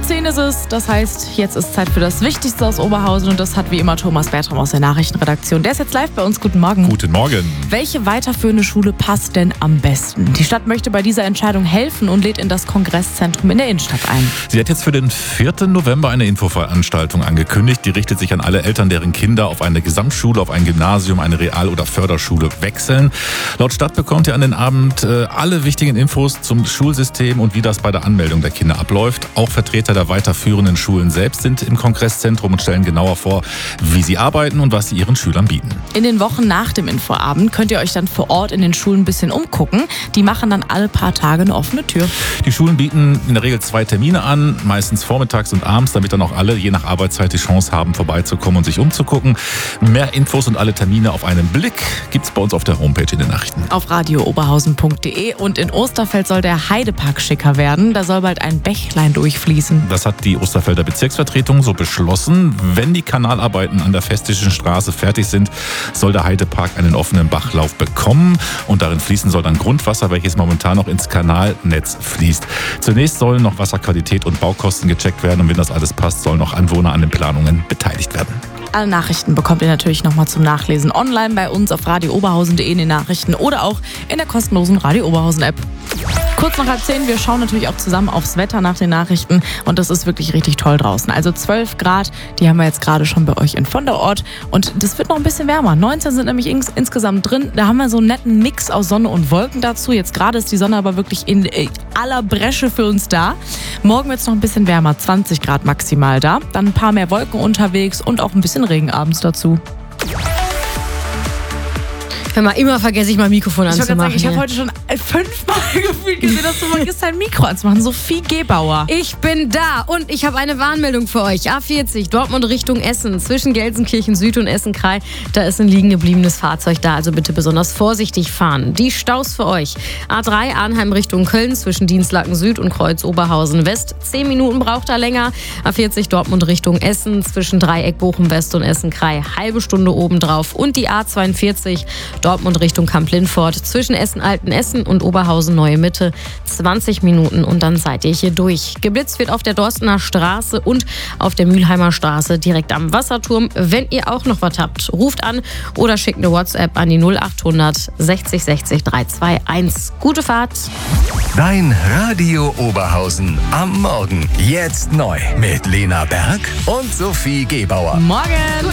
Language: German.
10 ist es. Das heißt, jetzt ist Zeit für das Wichtigste aus Oberhausen. Und das hat wie immer Thomas Bertram aus der Nachrichtenredaktion. Der ist jetzt live bei uns. Guten Morgen. Guten Morgen. Welche weiterführende Schule passt denn am besten? Die Stadt möchte bei dieser Entscheidung helfen und lädt in das Kongresszentrum in der Innenstadt ein. Sie hat jetzt für den 4. November eine Infoveranstaltung angekündigt. Die richtet sich an alle Eltern, deren Kinder auf eine Gesamtschule, auf ein Gymnasium, eine Real- oder Förderschule wechseln. Laut Stadt bekommt ihr an den Abend alle wichtigen Infos zum Schulsystem und wie das bei der Anmeldung der Kinder abläuft. Auch Vertreter der weiterführenden Schulen selbst sind im Kongresszentrum und stellen genauer vor, wie sie arbeiten und was sie ihren Schülern bieten. In den Wochen nach dem Infoabend könnt ihr euch dann vor Ort in den Schulen ein bisschen umgucken. Die machen dann alle paar Tage eine offene Tür. Die Schulen bieten in der Regel 2 Termine an, meistens vormittags und abends, damit dann auch alle je nach Arbeitszeit die Chance haben, vorbeizukommen und sich umzugucken. Mehr Infos und alle Termine auf einen Blick gibt's bei uns auf der Homepage in den Nachrichten. Auf radiooberhausen.de. Und in Osterfeld soll der Heidepark schicker werden. Da soll bald ein Bächlein durchfließen. Das hat die Osterfelder Bezirksvertretung so beschlossen. Wenn die Kanalarbeiten an der Festischen Straße fertig sind, soll der Heidepark einen offenen Bachlauf bekommen. Und darin fließen soll dann Grundwasser, welches momentan noch ins Kanalnetz fließt. Zunächst sollen noch Wasserqualität und Baukosten gecheckt werden. Und wenn das alles passt, sollen noch Anwohner an den Planungen beteiligt werden. Alle Nachrichten bekommt ihr natürlich nochmal zum Nachlesen online bei uns auf radiooberhausen.de in den Nachrichten oder auch in der kostenlosen Radio Oberhausen App. Kurz nach 9:30, wir schauen natürlich auch zusammen aufs Wetter nach den Nachrichten und das ist wirklich richtig toll draußen. Also 12 Grad, die haben wir jetzt gerade schon bei euch in von der Ort und das wird noch ein bisschen wärmer. 19 sind nämlich insgesamt drin. Da haben wir so einen netten Mix aus Sonne und Wolken dazu. Jetzt gerade ist die Sonne aber wirklich in aller Bresche für uns da. Morgen wird es noch ein bisschen wärmer, 20 Grad maximal da. Dann ein paar mehr Wolken unterwegs und auch ein bisschen Regen abends dazu. Hör mal, immer vergesse ich mein Mikrofon anzumachen. Ich habe heute schon 5-mal gefühlt gesehen, dass du vergisst, dein Mikro anzumachen. Sophie Gebauer. Ich bin da und ich habe eine Warnmeldung für euch. A40, Dortmund Richtung Essen, zwischen Gelsenkirchen Süd und Essen-Krei. Da ist ein liegen gebliebenes Fahrzeug da, also bitte besonders vorsichtig fahren. Die Staus für euch. A3, Arnheim Richtung Köln, zwischen Dienstlaken Süd und Kreuz Oberhausen West. 10 Minuten braucht er länger. A40, Dortmund Richtung Essen, zwischen Dreieck Bochum West und Essen-Krei. Halbe Stunde obendrauf. Und die A42, Dortmund Richtung Kamp-Lindfort, zwischen Essen-Altenessen und Oberhausen Neue Mitte, 20 Minuten und dann seid ihr hier durch. Geblitzt wird auf der Dorstener Straße und auf der Mülheimer Straße direkt am Wasserturm. Wenn ihr auch noch was habt, ruft an oder schickt eine WhatsApp an die 0800 60 60 321. Gute Fahrt! Dein Radio Oberhausen am Morgen. Jetzt neu mit Lena Berg und Sophie Gebauer. Morgen!